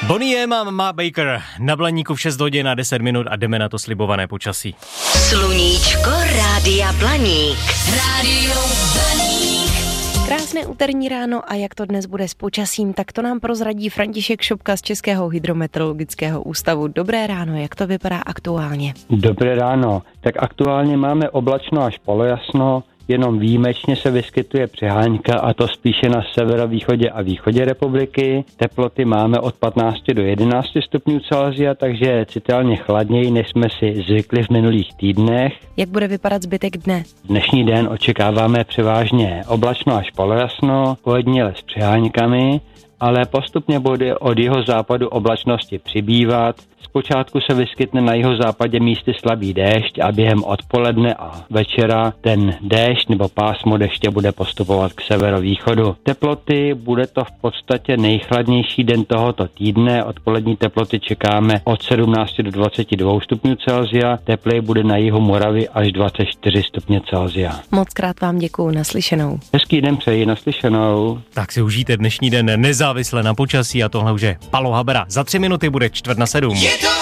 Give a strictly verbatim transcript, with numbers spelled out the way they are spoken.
Bonnie M a Ma Baker na Blaníku v šest hodin a deset minut a jdeme na to slibované počasí. Sluníčko Rádia Blaník. Rádio Blaník. Krásné úterní ráno a jak to dnes bude s počasím, tak to nám prozradí František Šopka z Českého hydrometeorologického ústavu. Dobré ráno, jak to vypadá aktuálně? Dobré ráno, tak aktuálně máme oblačno až polojasno, jenom výjimečně se vyskytuje přeháňka a to spíše na severovýchodě a východě republiky. Teploty máme od patnácti do jedenácti stupňů Celsia, takže je citelně chladněji, než jsme si zvykli v minulých týdnech. Jak bude vypadat zbytek dne? Dnešní den očekáváme převážně oblačno až polojasno, ojediněle s přeháňkami, ale postupně bude od jeho západu oblačnosti přibývat. Zpočátku se vyskytne na jeho západě místy slabý déšť a během odpoledne a večera ten déšť nebo pásmo deště bude postupovat k severovýchodu. Teploty, bude to v podstatě nejchladnější den tohoto týdne. Odpolední teploty čekáme od sedmnácti do dvaceti dvou stupňů Celsia, tepleji bude na jihu Moravy až dvacet čtyři stupně Celsia. Moc krát vám děkuju, naslyšenou. Hezký den přeji, naslyšenou. Tak si užijte dnešní den nezávisle na počasí a tohle už je Palo Habera. Za tři minuty bude čtvrt na sedm.